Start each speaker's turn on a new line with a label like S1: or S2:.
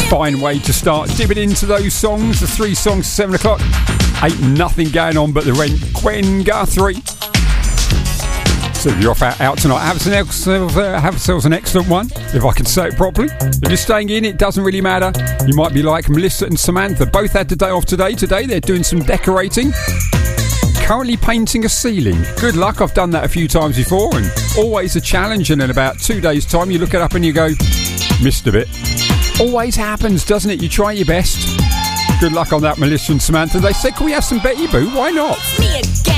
S1: Fine way to start dipping into those songs. The 3 songs at 7 o'clock. Ain't nothing going on but the rent. Gwen Guthrie. So if you're off out tonight, have yourselves an excellent one, if I can say it properly. If you're staying in, it doesn't really matter. You might be like Melissa and Samantha. Both had the day off today. Today they're doing some decorating. Currently painting a ceiling. Good luck. I've done that a few times before, and always a challenge. And in about 2 days' time, you look it up and you go, missed a bit. Always happens, doesn't it? You try your best. Good luck on that, Melissa and Samantha. They said, can we have some Betty Boo? Why not?
S2: Me again.